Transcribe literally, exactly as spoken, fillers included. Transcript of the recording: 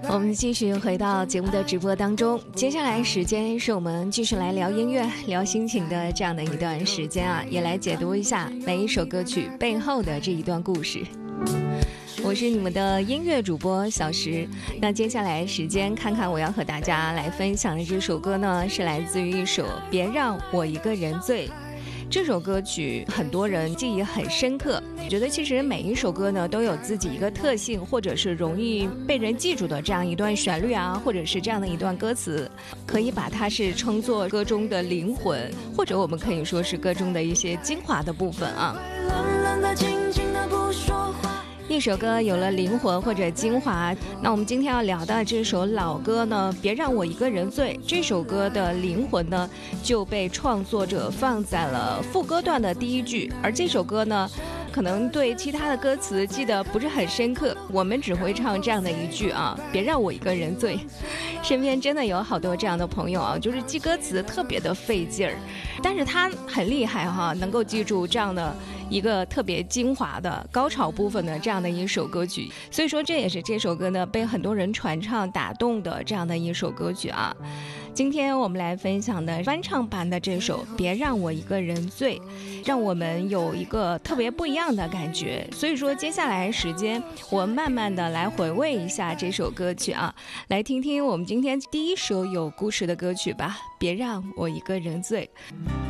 我们继续回到节目的直播当中，接下来时间是我们继续来聊音乐、聊心情的这样的一段时间啊，也来解读一下每一首歌曲背后的这一段故事。我是你们的音乐主播小石，那接下来时间看看我要和大家来分享的这首歌呢，是来自于一首《别让我一个人醉》。这首歌曲很多人记忆很深刻，觉得其实每一首歌呢都有自己一个特性，或者是容易被人记住的这样一段旋律啊，或者是这样的一段歌词，可以把它是称作歌中的灵魂，或者我们可以说是歌中的一些精华的部分啊。一首歌有了灵魂或者精华，那我们今天要聊的这首老歌呢，别让我一个人醉，这首歌的灵魂呢就被创作者放在了副歌段的第一句，而这首歌呢可能对其他的歌词记得不是很深刻，我们只会唱这样的一句啊，别让我一个人醉。身边真的有好多这样的朋友啊，就是记歌词特别的费劲儿，但是他很厉害哈，能够记住这样的一个特别精华的高潮部分的这样的一首歌曲，所以说这也是这首歌呢被很多人传唱打动的这样的一首歌曲啊。今天我们来分享的翻唱版的这首《别让我一个人醉》，让我们有一个特别不一样的感觉。所以说接下来时间我慢慢的来回味一下这首歌曲啊，来听听我们今天第一首有故事的歌曲吧，《别让我一个人醉》。